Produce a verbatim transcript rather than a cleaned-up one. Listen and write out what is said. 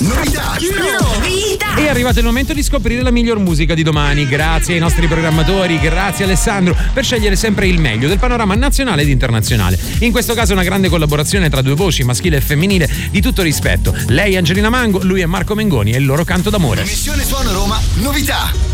Novità. Novità. È arrivato il momento di scoprire la miglior musica di domani. Grazie ai nostri programmatori, grazie Alessandro per scegliere sempre il meglio del panorama nazionale ed internazionale. In questo caso una grande collaborazione tra due voci, maschile e femminile, di tutto rispetto. Lei è Angelina Mango, lui è Marco Mengoni e il loro canto d'amore. Missione Suono Roma, novità.